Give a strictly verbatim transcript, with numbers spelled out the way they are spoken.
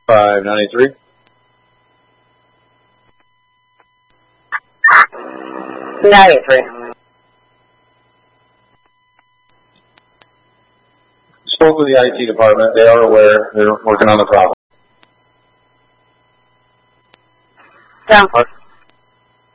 five ninety-three. ninety-three. Spoke with the I T department. They are aware. They're working on the problem. Down.